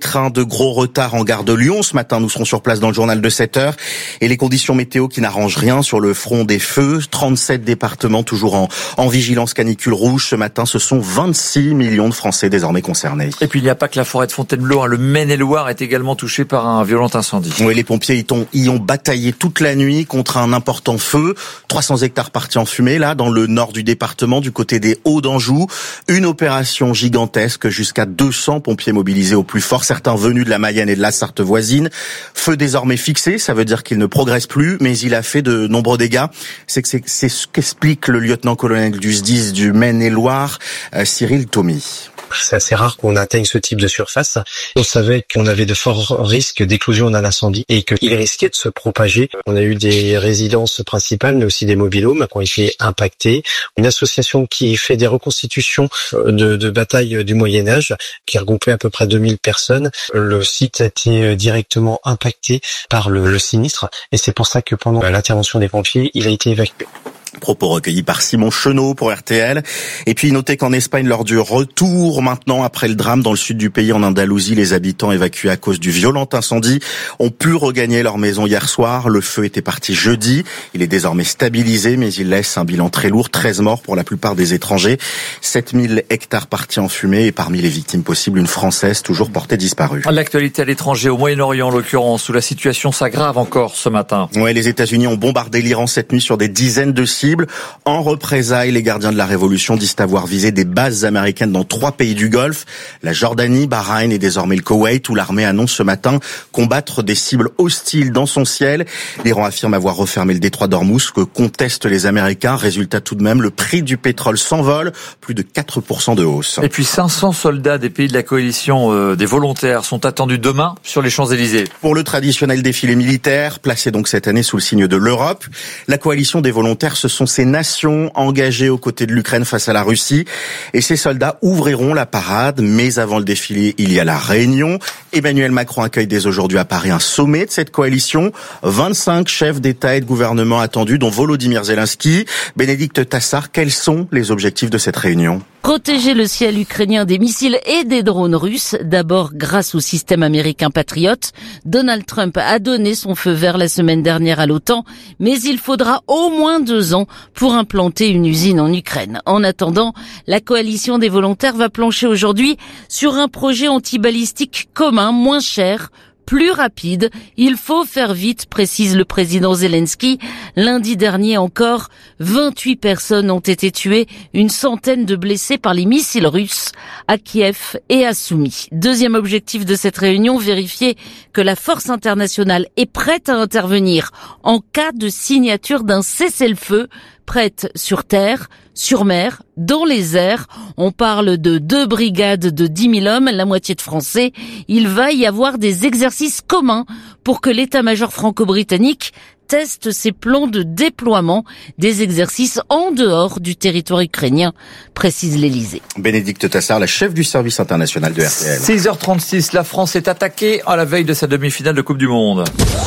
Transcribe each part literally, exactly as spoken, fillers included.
trains de gros retard en gare de Lyon. Ce matin, nous serons sur place dans le journal de sept heures. Et les conditions météo qui n'arrangent rien sur le front des feux. trente-sept départements toujours en, en vigilance canicule rouge. Ce matin, ce sont vingt-six millions de Français désormais concernés. Et puis, il n'y a pas que la forêt de Fontainebleau. Hein. Le Maine-et-Loire est également touché par un violent incendie. Oui, les pompiers y ont bataillé toute la nuit contre un important feu. trois cents hectares partis en fumée, là, dans le nord du département, du côté des Hauts d'Anjou. Une opération gigantesque, jusqu'à deux cents pompiers mobilisés au plus fort, certains venus de la Mayenne et de la Sarthe voisine. Feu désormais fixé, ça veut dire qu'il ne progresse plus, mais il a fait de nombreux dégâts. C'est que c'est, c'est ce qu'explique le lieutenant-colonel du S D I S du Maine-et-Loire, euh, Cyril Thomy. C'est assez rare qu'on atteigne ce type de surface. On savait qu'on avait de forts risques d'éclosion d'un incendie et qu'il risquait de se propager. On a eu des résidences principales, mais aussi des mobil-homes qui ont été impactés. Une association qui fait des reconstitutions de, de batailles du Moyen-Âge, qui regroupait à peu près deux mille personnes. Le site a été directement impacté par le, le sinistre et c'est pour ça que pendant l'intervention des pompiers, il a été évacué. Propos recueillis par Simon Chenot pour R T L. Et puis notez qu'en Espagne, lors du retour maintenant après le drame dans le sud du pays, en Andalousie, les habitants évacués à cause du violent incendie ont pu regagner leur maison hier soir. Le feu était parti jeudi. Il est désormais stabilisé, mais il laisse un bilan très lourd, treize morts pour la plupart des étrangers, sept mille hectares partis en fumée et parmi les victimes possibles, une Française toujours portée disparue. L'actualité à l'étranger, au Moyen-Orient en l'occurrence, où la situation s'aggrave encore ce matin. Ouais, les États-Unis ont bombardé l'Iran cette nuit sur des dizaines de cibles. En représailles, les gardiens de la révolution disent avoir visé des bases américaines dans trois pays du Golfe, la Jordanie, Bahreïn et désormais le Koweït, où l'armée annonce ce matin combattre des cibles hostiles dans son ciel. L'Iran affirme avoir refermé le détroit d'Ormuz, que contestent les Américains. Résultat tout de même, le prix du pétrole s'envole, plus de quatre pour cent de hausse. Et puis cinq cents soldats des pays de la coalition euh, des volontaires sont attendus demain sur les Champs-Élysées. Pour le traditionnel défilé militaire, placé donc cette année sous le signe de l'Europe, la coalition des volontaires se sont ces nations engagées aux côtés de l'Ukraine face à la Russie. Et ces soldats ouvriront la parade. Mais avant le défilé, il y a la réunion. Emmanuel Macron accueille dès aujourd'hui à Paris un sommet de cette coalition. vingt-cinq chefs d'État et de gouvernement attendus, dont Volodymyr Zelensky. Bénédicte Tassard, quels sont les objectifs de cette réunion ? Protéger le ciel ukrainien des missiles et des drones russes, d'abord grâce au système américain Patriot. Donald Trump a donné son feu vert la semaine dernière à l'OTAN, mais il faudra au moins deux ans pour implanter une usine en Ukraine. En attendant, la coalition des volontaires va plancher aujourd'hui sur un projet antibalistique commun, moins cher, plus rapide. Il faut faire vite, précise le président Zelensky. Lundi dernier encore, vingt-huit personnes ont été tuées, une centaine de blessés par les missiles russes à Kiev et à Soumy. Deuxième objectif de cette réunion, vérifier que la force internationale est prête à intervenir en cas de signature d'un cessez-le-feu, prête sur terre, sur mer, dans les airs. On parle de deux brigades de dix mille hommes, la moitié de Français. Il va y avoir des exercices communs pour que l'état-major franco-britannique teste ses plans de déploiement, des exercices en dehors du territoire ukrainien, précise l'Élysée. Bénédicte Tassard, la chef du service international de R T L. six heures trente-six, la France est attaquée à la veille de sa demi-finale de Coupe du Monde.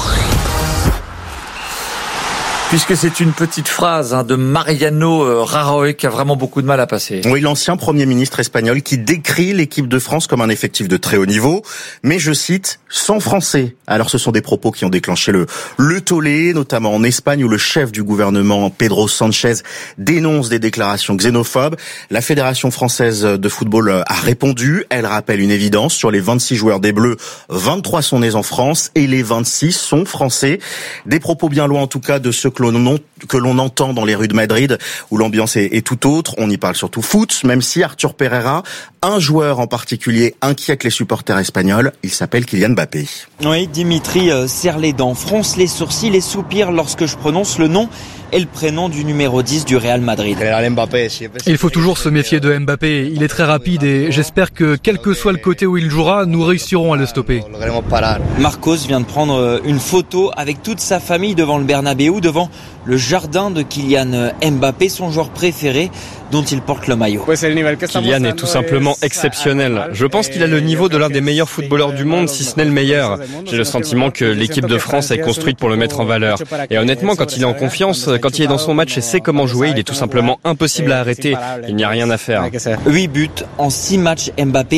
Puisque c'est une petite phrase hein, de Mariano Rajoy qui a vraiment beaucoup de mal à passer. Oui, l'ancien Premier ministre espagnol qui décrit l'équipe de France comme un effectif de très haut niveau, mais je cite, sans Français. Alors ce sont des propos qui ont déclenché le, le tollé, notamment en Espagne où le chef du gouvernement, Pedro Sánchez, dénonce des déclarations xénophobes. La Fédération française de football a répondu. Elle rappelle une évidence, sur les vingt-six joueurs des Bleus, vingt-trois sont nés en France et les vingt-six sont français. Des propos bien loin en tout cas de ceux que l'on, que l'on entend dans les rues de Madrid, où l'ambiance est, est tout autre. On y parle surtout foot, même si Arthur Pereira, un joueur en particulier, inquiète les supporters espagnols. Il s'appelle Kylian Mbappé. Oui, Dimitri euh, serre les dents, fronce les sourcils et soupire lorsque je prononce le nom et le prénom du numéro dix du Real Madrid. Il faut toujours se méfier de Mbappé. Il est très rapide et j'espère que, quel que soit le côté où il jouera, nous réussirons à le stopper. Marcos vient de prendre une photo avec toute sa famille devant le Bernabéu, devant le jardin de Kylian Mbappé, son joueur préféré dont il porte le maillot. Kylian est tout simplement exceptionnel. Je pense qu'il a le niveau de l'un des meilleurs footballeurs du monde, si ce n'est le meilleur. J'ai le sentiment que l'équipe de France est construite pour le mettre en valeur. Et honnêtement, quand il est en confiance, quand il est dans son match et sait comment jouer, il est tout simplement impossible à arrêter. Il n'y a rien à faire. huit buts en six matchs Mbappé.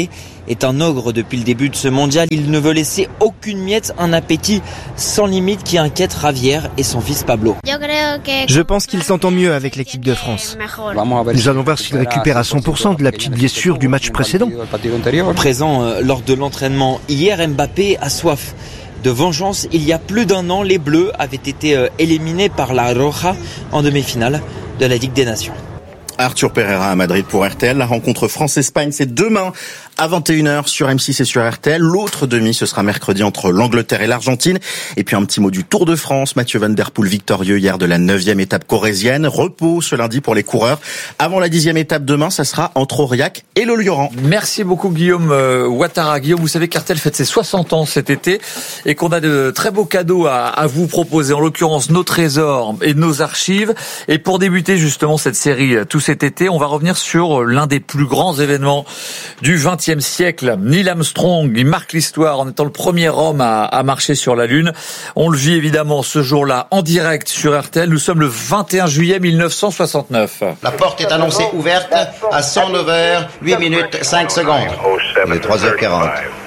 est un ogre depuis le début de ce mondial. Il ne veut laisser aucune miette, un appétit sans limite qui inquiète Javier et son fils Pablo. Je pense qu'il s'entend mieux avec l'équipe de France. Nous allons voir s'il récupère à cent pour cent de la petite blessure du match précédent. Présent euh, lors de l'entraînement hier, Mbappé a soif de vengeance. Il y a plus d'un an, les Bleus avaient été euh, éliminés par la Roja en demi-finale de la Ligue des Nations. Arthur Pereira à Madrid pour R T L. La rencontre France-Espagne, c'est demain à vingt et une heures sur M six et sur R T L. L'autre demi, ce sera mercredi entre l'Angleterre et l'Argentine. Et puis un petit mot du Tour de France. Mathieu Van Der Poel victorieux hier de la neuvième étape corrézienne. Repos ce lundi pour les coureurs. Avant la dixième étape demain, ça sera entre Aurillac et le Lioran. Merci beaucoup Guillaume euh, Ouattara. Guillaume, vous savez qu'R T L fête ses soixante ans cet été et qu'on a de très beaux cadeaux à, à vous proposer. En l'occurrence, nos trésors et nos archives. Et pour débuter justement cette série tout cet été, on va revenir sur l'un des plus grands événements du vingtième siècle. Neil Armstrong, il marque l'histoire en étant le premier homme à, à marcher sur la Lune. On le vit évidemment ce jour-là en direct sur R T L. Nous sommes le vingt et un juillet mille neuf cent soixante-neuf. La porte est annoncée ouverte à cent neuf heures, huit minutes, cinq secondes. Il est trois heures quarante.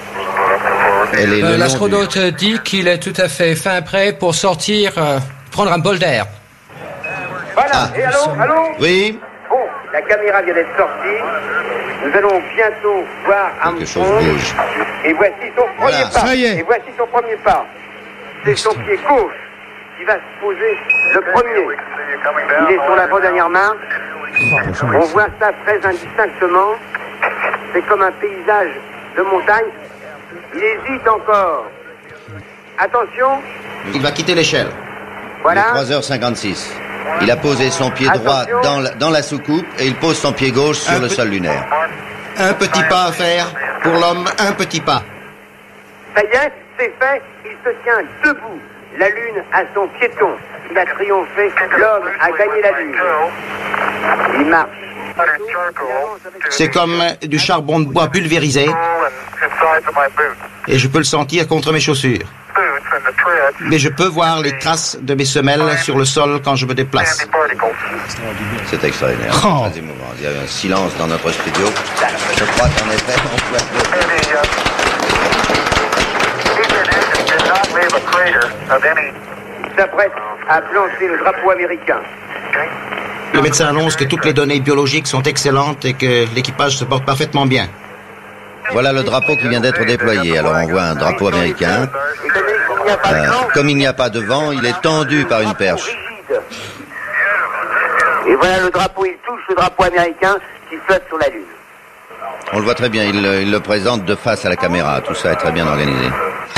Euh, L'astronaute du... dit qu'il est tout à fait fin prêt pour sortir, euh, prendre un bol d'air. Voilà, ah, et allô, allô Oui. Bon, la caméra vient d'être sortie. Nous allons bientôt voir Armstrong. Et voici son premier voilà, pas. Et voici son premier pas. C'est son pied gauche qui va se poser le premier. Il est sur la dernière main. On voit ça très indistinctement. C'est comme un paysage de montagne. Il hésite encore. Attention. Il va quitter l'échelle. Voilà. Il est trois heures cinquante-six. Il a posé son pied droit dans la, dans la soucoupe et il pose son pied gauche sur un le sol lunaire. Un petit pas à faire pour l'homme, un petit pas. Ça y est, c'est fait. Il se tient debout. La Lune a son piéton. Il a triomphé. L'homme a gagné la Lune. Il marche. C'est comme du charbon de bois pulvérisé. Et je peux le sentir contre mes chaussures. Mais je peux voir les traces de mes semelles sur le sol quand je me déplace. C'est extraordinaire. Oh. Très émouvant. Il y avait un silence dans notre studio. Je crois qu'en effet, on peut Il s'apprête à planter le drapeau américain. Le médecin annonce que toutes les données biologiques sont excellentes et que l'équipage se porte parfaitement bien. Voilà le drapeau qui vient d'être déployé. Alors on voit un drapeau américain. Euh, comme il n'y a pas de vent, il est tendu par une perche. Et voilà le drapeau, il touche le drapeau américain qui flotte sur la Lune. On le voit très bien, il, il le présente de face à la caméra. Tout ça est très bien organisé.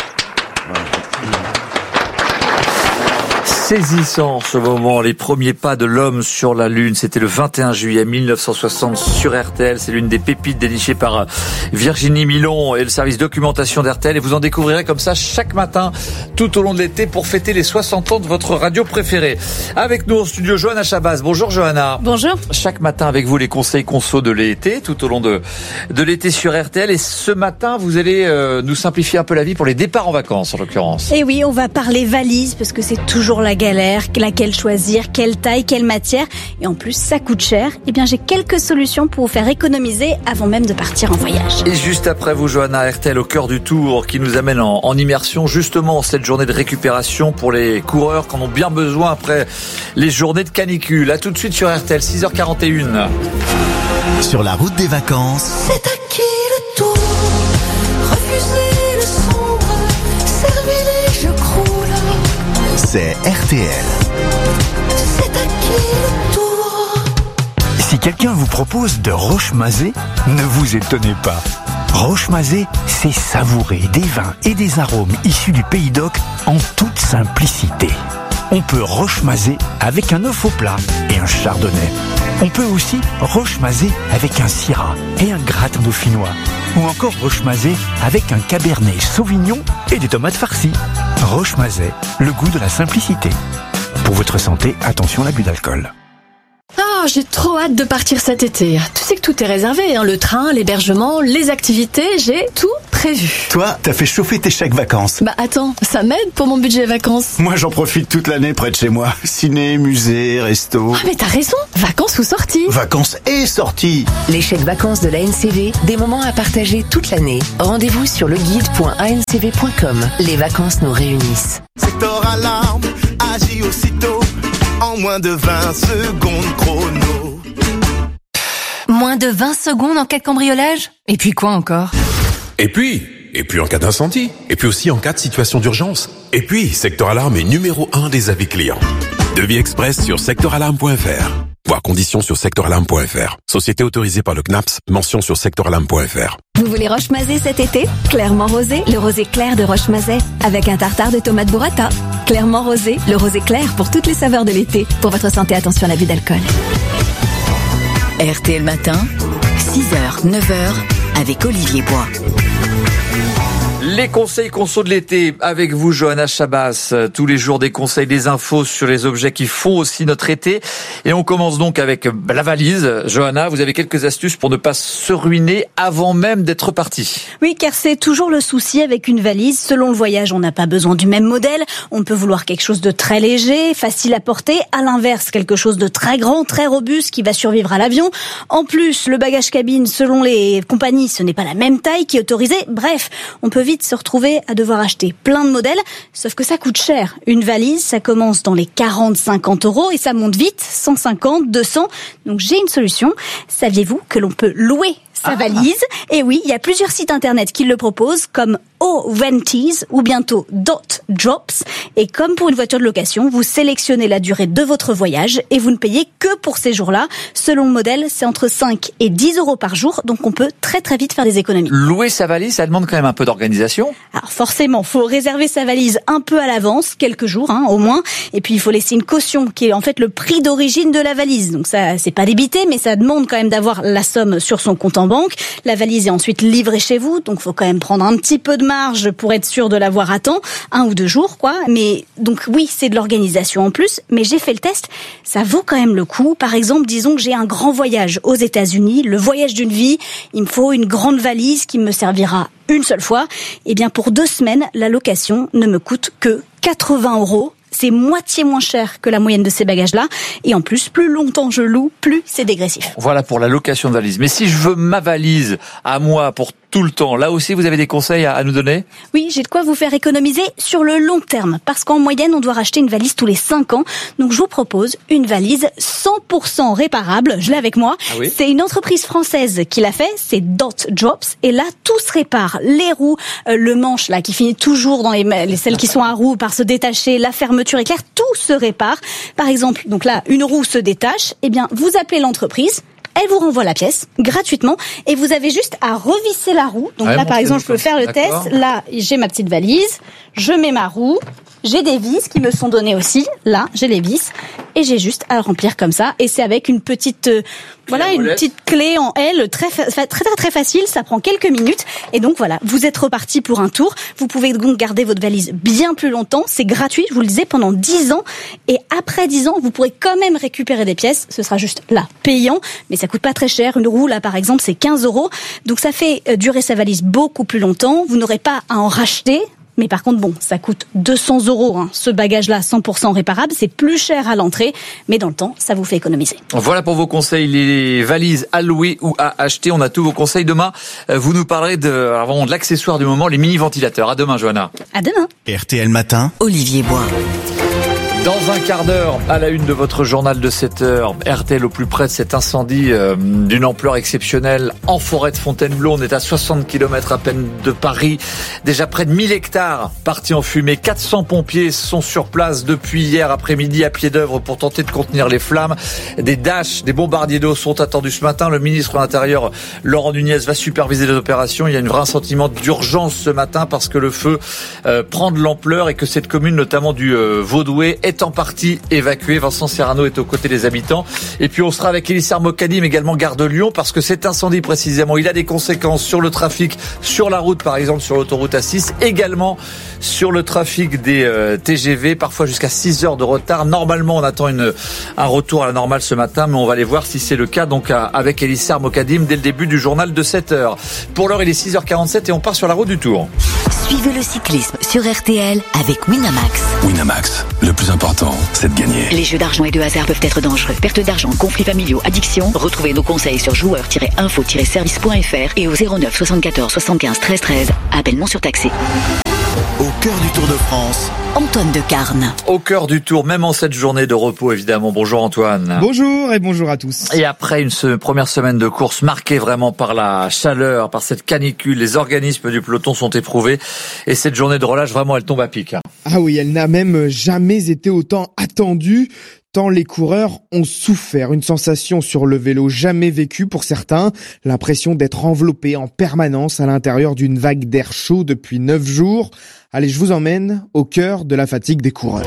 Saisissant ce moment, les premiers pas de l'homme sur la Lune, c'était le vingt et un juillet mille neuf cent soixante sur R T L. C'est l'une des pépites dénichées par Virginie Milon et le service documentation d'R T L. Et vous en découvrirez comme ça chaque matin tout au long de l'été pour fêter les soixante ans de votre radio préférée. Avec nous en studio, Johanna Chabaz. Bonjour Johanna. Bonjour. Chaque matin avec vous les conseils conso de l'été, tout au long de, de l'été sur R T L. Et ce matin, vous allez euh, nous simplifier un peu la vie pour les départs en vacances en l'occurrence. Et oui, on va parler valise parce que c'est toujours la galère, laquelle choisir, quelle taille, quelle matière, et en plus ça coûte cher. Eh bien j'ai quelques solutions pour vous faire économiser avant même de partir en voyage. Et juste après vous, Johanna, R T L au cœur du tour qui nous amène en, en immersion justement cette journée de récupération pour les coureurs qui en ont bien besoin après les journées de canicule. À tout de suite sur R T L, six heures quarante et une. Sur la route des vacances. C'est à qui le tour? Refusez le sombre, servez-les, je croule. C'est R T L. C'est à qui le tour? Si quelqu'un vous propose de Rochemazé, ne vous étonnez pas. Rochemazé, c'est savourer des vins et des arômes issus du Pays d'Oc en toute simplicité. On peut Rochemazé avec un œuf au plat et un chardonnay. On peut aussi Rochemazé avec un syrah et un gratin dauphinois. Ou encore Rochemazé avec un cabernet sauvignon et des tomates farcies. Rochemazé, le goût de la simplicité. Pour votre santé, attention à l'abus d'alcool. Oh, j'ai trop hâte de partir cet été. Tu sais que tout est réservé, hein, le train, l'hébergement, les activités, j'ai tout prévu. Toi, t'as fait chauffer tes chèques vacances. Bah attends, ça m'aide pour mon budget vacances. Moi, j'en profite toute l'année près de chez moi. Ciné, musée, resto. Ah mais t'as raison, vacances ou sorties. Vacances et sorties. Les chèques vacances de l'A N C V, des moments à partager toute l'année. Rendez-vous sur le guide point a n c v point com. Les vacances nous réunissent. Secteur alarme, agit aussitôt, en moins de vingt secondes chrono. Moins de vingt secondes en cas de cambriolage? Et puis quoi encore? Et puis, et puis en cas d'incendie, et puis aussi en cas de situation d'urgence. Et puis, Secteur Alarme est numéro un des avis clients. Devis express sur secteur alarme point f r. Voir conditions sur secteur alarme point f r. Société autorisée par le C N A P S, mention sur secteur alarme point f r. Vous voulez Roche-Mazet cet été? Clairement rosé, le rosé clair de Roche-Mazet, avec un tartare de tomates burrata. Clairement rosé, le rosé clair pour toutes les saveurs de l'été. Pour votre santé, attention à l'abus d'alcool. R T L Matin, six heures, neuf heures, avec Olivier Bois. Les conseils conso de l'été avec vous, Johanna Chabas. Tous les jours des conseils, des infos sur les objets qui font aussi notre été. Et on commence donc avec la valise. Johanna, vous avez quelques astuces pour ne pas se ruiner avant même d'être parti. Oui, car c'est toujours le souci avec une valise. Selon le voyage, on n'a pas besoin du même modèle. On peut vouloir quelque chose de très léger, facile à porter. À l'inverse, quelque chose de très grand, très robuste qui va survivre à l'avion. En plus, le bagage cabine, selon les compagnies, ce n'est pas la même taille qui est autorisée. Bref, on peut vite se retrouver à devoir acheter plein de modèles, sauf que ça coûte cher. Une valise, ça commence dans les quarante à cinquante euros et ça monte vite, cent cinquante, deux cents. Donc j'ai une solution. Saviez-vous que l'on peut louer sa valise? Et oui, il y a plusieurs sites internet qui le proposent, comme O-Renties ou bientôt Dot Drops. Et comme pour une voiture de location, vous sélectionnez la durée de votre voyage et vous ne payez que pour ces jours-là. Selon le modèle, c'est entre cinq et dix euros par jour, donc on peut très très vite faire des économies. Louer sa valise, ça demande quand même un peu d'organisation. Alors forcément, faut réserver sa valise un peu à l'avance, quelques jours hein, au moins. Et puis il faut laisser une caution qui est en fait le prix d'origine de la valise. Donc ça, c'est pas débité, mais ça demande quand même d'avoir la somme sur son compte en banque. La valise est ensuite livrée chez vous, donc faut quand même prendre un petit peu de marge pour être sûr de l'avoir à temps, un ou deux jours quoi. Mais donc oui, c'est de l'organisation en plus, mais j'ai fait le test, ça vaut quand même le coup. Par exemple, disons que j'ai un grand voyage aux États-Unis, le voyage d'une vie, il me faut une grande valise qui me servira une seule fois. Et bien pour deux semaines, la location ne me coûte que quatre-vingts euros. C'est moitié moins cher que la moyenne de ces bagages-là. Et en plus, plus longtemps je loue, plus c'est dégressif. Voilà pour la location de valise. Mais si je veux ma valise à moi pour tout le temps, là aussi vous avez des conseils à, à nous donner? Oui, j'ai de quoi vous faire économiser sur le long terme. Parce qu'en moyenne, on doit racheter une valise tous les cinq ans. Donc je vous propose une valise cent pour cent réparable. Je l'ai avec moi. Ah oui? C'est une entreprise française qui l'a fait. C'est Dot Drops. Et là, tout se répare. Les roues, euh, le manche là qui finit toujours dans les, les celles qui sont à roues par se détacher, la fermeture éclair, tout se répare. Par exemple, donc là, une roue se détache. Eh bien, vous appelez l'entreprise. Elle vous renvoie la pièce gratuitement et vous avez juste à revisser la roue. Donc ah, là, par exemple, je peux faire le test. Là, j'ai ma petite valise, je mets ma roue, j'ai des vis qui me sont données aussi. Là, j'ai les vis et j'ai juste à remplir comme ça. Et c'est avec une petite, euh, voilà, une petite clé en L, très, très, très, très facile. Ça prend quelques minutes. Et donc voilà, vous êtes reparti pour un tour. Vous pouvez donc garder votre valise bien plus longtemps. C'est gratuit, je vous le disais, pendant dix ans. Et après dix ans, vous pourrez quand même récupérer des pièces. Ce sera juste là, payant, mais ça coûte pas très cher. Une roue, là, par exemple, c'est quinze euros. Donc ça fait durer sa valise beaucoup plus longtemps. Vous n'aurez pas à en racheter. Mais par contre, bon, ça coûte deux cents euros, hein. Ce bagage-là, cent pour cent réparable, c'est plus cher à l'entrée, mais dans le temps, ça vous fait économiser. Voilà pour vos conseils, les valises à louer ou à acheter. On a tous vos conseils. Demain, vous nous parlerez de, alors vraiment, de l'accessoire du moment, les mini-ventilateurs. À demain, Johanna. À demain. R T L Matin, Olivier Bois. Dans un quart d'heure, à la une de votre journal de sept heures, R T L au plus près de cet incendie euh, d'une ampleur exceptionnelle en forêt de Fontainebleau. On est à soixante kilomètres à peine de Paris. Déjà près de mille hectares partis en fumée. quatre cents pompiers sont sur place depuis hier après-midi à pied d'œuvre pour tenter de contenir les flammes. Des Dash, des bombardiers d'eau sont attendus ce matin. Le ministre de l'Intérieur, Laurent Nunez, va superviser les opérations. Il y a un vrai sentiment d'urgence ce matin parce que le feu euh, prend de l'ampleur et que cette commune, notamment du euh, Vaudoué, est est en partie évacué. Vincent Serrano est aux côtés des habitants. Et puis on sera avec Elissar Mokadim, également gare de Lyon, parce que cet incendie précisément, il a des conséquences sur le trafic, sur la route par exemple, sur l'autoroute A six, également sur le trafic des euh, T G V, parfois jusqu'à six heures de retard. Normalement, on attend une, un retour à la normale ce matin, mais on va aller voir si c'est le cas, donc à, avec Elissar Mokadim dès le début du journal de sept heures. Pour l'heure, il est six heures quarante-sept et on part sur la route du Tour. Suivez le cyclisme sur R T L avec Winamax. Winamax, le plus important, c'est de gagner. Les jeux d'argent et de hasard peuvent être dangereux. Perte d'argent, conflits familiaux, addiction. Retrouvez nos conseils sur joueurs tiret info tiret service point f r et au zéro neuf soixante-quatorze soixante-quinze treize treize. Appel non surtaxé. Au cœur du Tour de France, Antoine Decarne. Au cœur du Tour, même en cette journée de repos évidemment. Bonjour Antoine. Bonjour et bonjour à tous. Et après une se- première semaine de course marquée vraiment par la chaleur, par cette canicule, les organismes du peloton sont éprouvés et cette journée de relâche vraiment elle tombe à pic. Ah oui, elle n'a même jamais été autant attendue. Tant les coureurs ont souffert, une sensation sur le vélo jamais vécue pour certains, l'impression d'être enveloppé en permanence à l'intérieur d'une vague d'air chaud depuis neuf jours. Allez, je vous emmène au cœur de la fatigue des coureurs.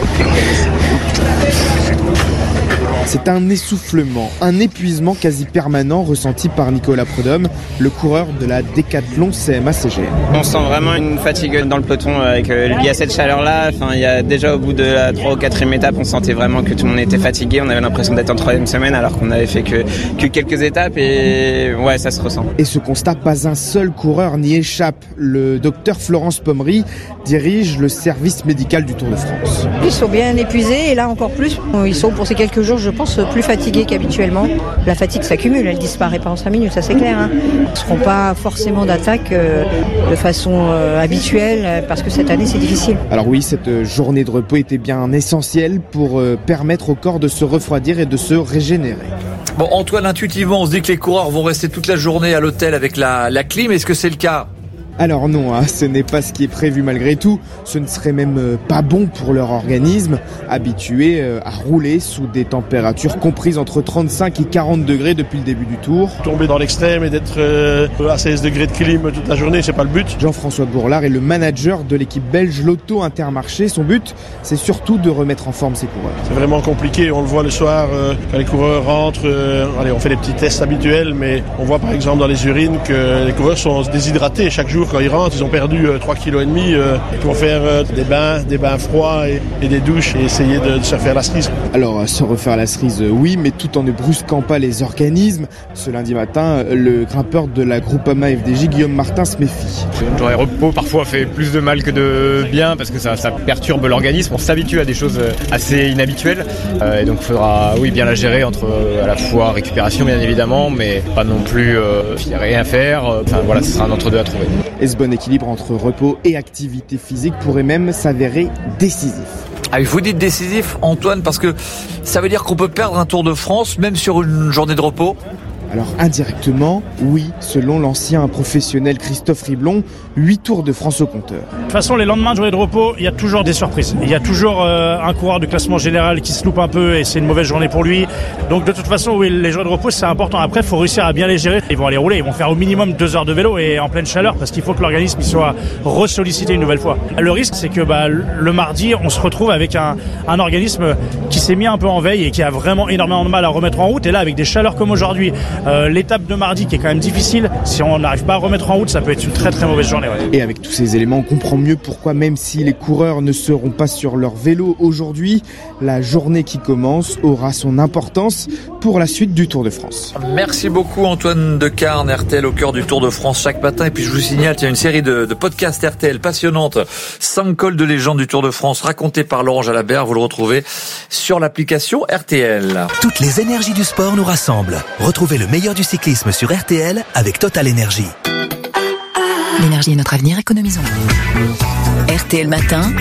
C'est un essoufflement, un épuisement quasi permanent ressenti par Nicolas Prudhomme, le coureur de la Décathlon C M A C G M. On sent vraiment une fatigue dans le peloton avec euh, lié à cette chaleur-là. Enfin, il y a déjà au bout de la troisième ou quatrième étape, on sentait vraiment que tout le monde était fatigué. On avait l'impression d'être en troisième semaine alors qu'on avait fait que, que quelques étapes et ouais, ça se ressent. Et ce constat, pas un seul coureur n'y échappe. Le docteur Florence Pommery dirige le service médical du Tour de France. Ils sont bien épuisés et là encore plus. Ils sont pour ces quelques jours, je pense, plus fatigués qu'habituellement. La fatigue s'accumule, elle disparaît pas en cinq minutes, ça c'est clair. Hein. Ils ne seront pas forcément d'attaque euh, de façon euh, habituelle parce que cette année c'est difficile. Alors oui, cette journée de repos était bien essentielle pour euh, permettre au corps de se refroidir et de se régénérer. Bon Antoine, intuitivement on se dit que les coureurs vont rester toute la journée à l'hôtel avec la, la clim, est-ce que c'est le cas ? Alors non, hein, ce n'est pas ce qui est prévu malgré tout. Ce ne serait même euh, pas bon pour leur organisme, habitué euh, à rouler sous des températures comprises entre trente-cinq et quarante degrés depuis le début du Tour. Tomber dans l'extrême et d'être euh, à seize degrés de clim toute la journée, c'est pas le but. Jean-François Bourlard est le manager de l'équipe belge Lotto Intermarché. Son but, c'est surtout de remettre en forme ses coureurs. C'est vraiment compliqué, on le voit le soir euh, quand les coureurs rentrent. Euh, allez, on fait des petits tests habituels, mais on voit par exemple dans les urines que les coureurs sont déshydratés chaque jour. Quand ils rentrent, ils ont perdu euh, trois virgule cinq kilos. Euh, ils vont faire euh, des bains, des bains froids et, et des douches et essayer de, de se refaire la cerise. Alors, se refaire la cerise, oui, mais tout en ne brusquant pas les organismes. Ce lundi matin, le grimpeur de la Groupama F D J, Guillaume Martin, se méfie. Une journée de repos parfois fait plus de mal que de bien parce que ça, ça perturbe l'organisme. On s'habitue à des choses assez inhabituelles. Euh, et donc, il faudra, oui, bien la gérer entre euh, à la fois récupération, bien évidemment, mais pas non plus euh, rien faire. Enfin, voilà, ce sera un entre-deux à trouver. Et ce bon équilibre entre repos et activité physique pourrait même s'avérer décisif. Ah, vous dites décisif, Antoine, parce que ça veut dire qu'on peut perdre un Tour de France, même sur une journée de repos ? Alors indirectement, oui, selon l'ancien professionnel Christophe Riblon, huit Tours de France au compteur. De toute façon, les lendemains de journée de repos, il y a toujours des surprises. Il y a toujours euh, un coureur du classement général qui se loupe un peu et c'est une mauvaise journée pour lui. Donc de toute façon, oui, les journées de repos, c'est important. Après, il faut réussir à bien les gérer. Ils vont aller rouler, ils vont faire au minimum deux heures de vélo et en pleine chaleur parce qu'il faut que l'organisme il soit ressollicité une nouvelle fois. Le risque, c'est que bah, le mardi, on se retrouve avec un, un organisme qui s'est mis un peu en veille et qui a vraiment énormément de mal à remettre en route. Et là, avec des chaleurs comme aujourd'hui, Euh, l'étape de mardi qui est quand même difficile, si on n'arrive pas à remettre en route, ça peut être une très très mauvaise journée. Ouais. Et avec tous ces éléments, on comprend mieux pourquoi même si les coureurs ne seront pas sur leur vélo aujourd'hui, la journée qui commence aura son importance pour la suite du Tour de France. Merci beaucoup Antoine Decarne, R T L au cœur du Tour de France chaque matin. Et puis je vous signale, il y a une série de, de podcasts R T L passionnantes, cinq cols de légende du Tour de France racontés par Laurent Jalabert. Vous le retrouvez sur l'application R T L. Toutes les énergies du sport nous rassemblent. Retrouvez le meilleur du cyclisme sur R T L avec Total Énergie. L'énergie est notre avenir, économisons-la. R T L Matin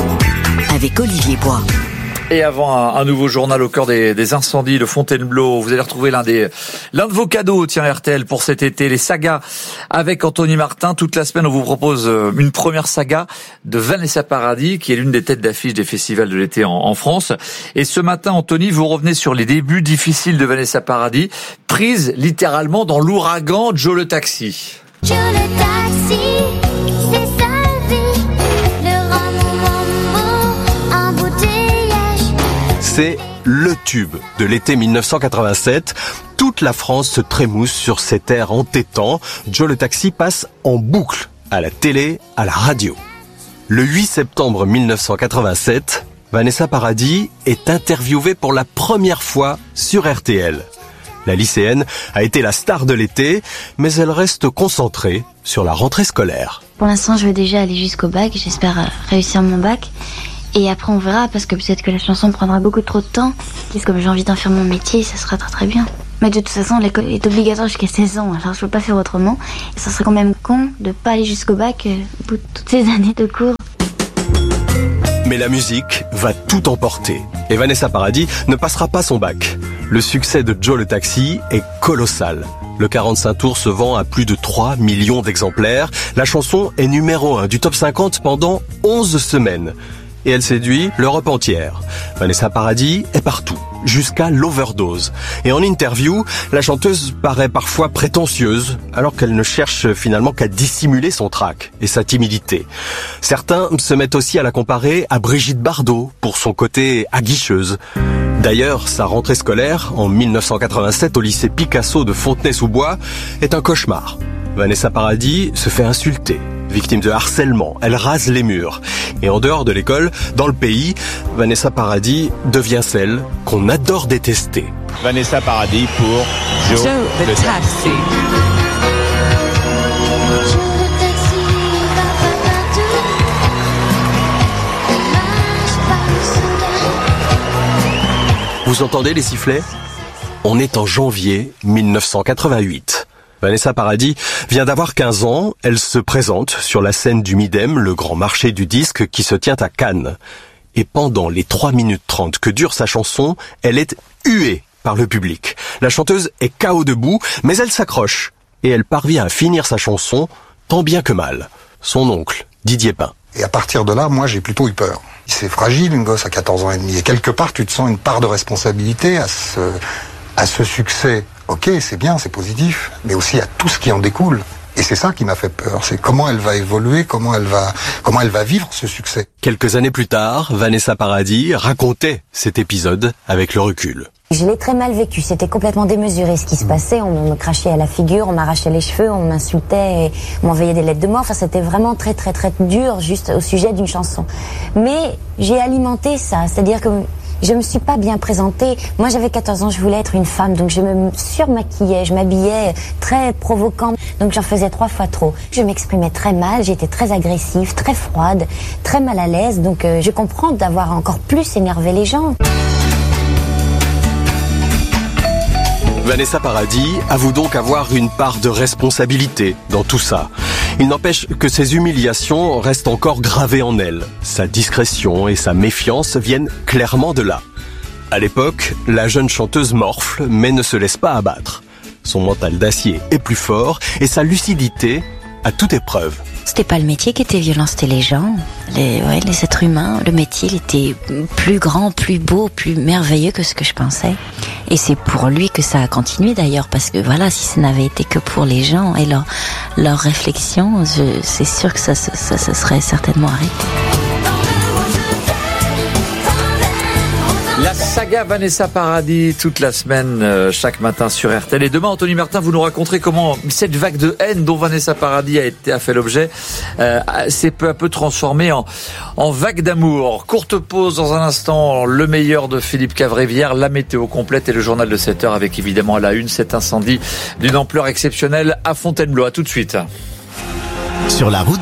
avec Olivier Bois. Et avant un, un nouveau journal au cœur des, des incendies de Fontainebleau, vous allez retrouver l'un des l'un de vos cadeaux, tiens R T L pour cet été, les sagas avec Anthony Martin. Toute la semaine, on vous propose une première saga de Vanessa Paradis, qui est l'une des têtes d'affiche des festivals de l'été en, en France. Et ce matin, Anthony, vous revenez sur les débuts difficiles de Vanessa Paradis, prise littéralement dans l'ouragan Joe le taxi. Joe le taxi, c'est sa vie. Le rhum au mambo, embouteillage, c'est le tube de l'été mille neuf cent quatre-vingt-sept. Toute la France se trémousse sur cet air entêtant. Joe le Taxi passe en boucle à la télé, à la radio. Le huit septembre mille neuf cent quatre-vingt-sept, Vanessa Paradis est interviewée pour la première fois sur R T L. La lycéenne a été la star de l'été, mais elle reste concentrée sur la rentrée scolaire. Pour l'instant, je veux déjà aller jusqu'au bac. J'espère réussir mon bac. Et après, on verra, parce que peut-être que la chanson prendra beaucoup trop de temps. Et comme j'ai envie d'en faire mon métier, ça sera très très bien. Mais de toute façon, l'école est obligatoire jusqu'à seize ans, alors je peux pas faire autrement. Et ça serait quand même con de pas aller jusqu'au bac euh, au bout de toutes ces années de cours. Mais la musique va tout emporter. Et Vanessa Paradis ne passera pas son bac. Le succès de Joe le Taxi est colossal. Le quarante-cinq tours se vend à plus de trois millions d'exemplaires. La chanson est numéro un du top cinquante pendant onze semaines. Et elle séduit l'Europe entière. Vanessa Paradis est partout, jusqu'à l'overdose. Et en interview, la chanteuse paraît parfois prétentieuse, alors qu'elle ne cherche finalement qu'à dissimuler son trac et sa timidité. Certains se mettent aussi à la comparer à Brigitte Bardot pour son côté aguicheuse. D'ailleurs, sa rentrée scolaire, en mille neuf cent quatre-vingt-sept au lycée Picasso de Fontenay-sous-Bois, est un cauchemar. Vanessa Paradis se fait insulter. Victime de harcèlement, elle rase les murs. Et en dehors de l'école, dans le pays, Vanessa Paradis devient celle qu'on adore détester. Vanessa Paradis pour Joe, Joe le, le Taxi. Vous entendez les sifflets ? On est en janvier mille neuf cent quatre-vingt-huit. Vanessa Paradis vient d'avoir quinze ans, elle se présente sur la scène du Midem, le grand marché du disque qui se tient à Cannes. Et pendant les trois minutes trente que dure sa chanson, elle est huée par le public. La chanteuse est K O debout, mais elle s'accroche. Et elle parvient à finir sa chanson, tant bien que mal. Son oncle, Didier Pin. Et à partir de là, moi j'ai plutôt eu peur. C'est fragile, une gosse à quatorze ans et demi. Et quelque part, tu te sens une part de responsabilité à ce, à ce succès. Ok, c'est bien, c'est positif, mais aussi à tout ce qui en découle. Et c'est ça qui m'a fait peur, c'est comment elle va évoluer, comment elle va, comment elle va vivre ce succès. Quelques années plus tard, Vanessa Paradis racontait cet épisode avec le recul. Je l'ai très mal vécu, c'était complètement démesuré ce qui se passait, on me crachait à la figure, on m'arrachait les cheveux, on m'insultait, on m'envoyait des lettres de mort, enfin c'était vraiment très très très dur juste au sujet d'une chanson. Mais j'ai alimenté ça, c'est-à-dire que je me suis pas bien présentée. Moi, j'avais quatorze ans, je voulais être une femme, donc je me surmaquillais, je m'habillais très provocant, donc j'en faisais trois fois trop. Je m'exprimais très mal, j'étais très agressive, très froide, très mal à l'aise, donc euh, je comprends d'avoir encore plus énervé les gens. Vanessa Paradis avoue donc avoir une part de responsabilité dans tout ça. Il n'empêche que ces humiliations restent encore gravées en elle. Sa discrétion et sa méfiance viennent clairement de là. À l'époque, la jeune chanteuse morfle, mais ne se laisse pas abattre. Son mental d'acier est plus fort et sa lucidité à toute épreuve. C'était pas le métier qui était violent, c'était les gens, les, ouais, les êtres humains. Le métier, il était plus grand, plus beau, plus merveilleux que ce que je pensais. Et c'est pour lui que ça a continué d'ailleurs, parce que voilà, si ça n'avait été que pour les gens et leur, leur réflexion, je, c'est sûr que ça, ça, ça, ça serait certainement arrêté. La saga Vanessa Paradis toute la semaine, euh, chaque matin sur R T L. Et demain, Anthony Martin, vous nous raconterez comment cette vague de haine dont Vanessa Paradis a, été, a fait l'objet euh, s'est peu à peu transformée en, en vague d'amour. Courte pause dans un instant, le meilleur de Philippe Cavrivière, la météo complète et le journal de sept heures avec évidemment à la une cet incendie d'une ampleur exceptionnelle à Fontainebleau. À tout de suite. Sur la route